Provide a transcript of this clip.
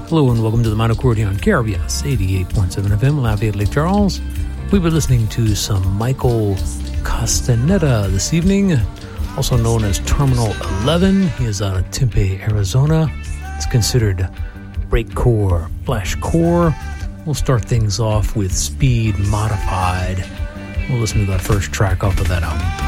Hello and welcome to the Monocordia on KRBS 88.7 FM, Lafayette, Lake Charles. We've been listening to some Michael Castaneda this evening, also known as Terminal 11. He is out of Tempe, Arizona. It's considered breakcore, flashcore. We'll start things off with Speed Modified. We'll listen to that first track off of that album.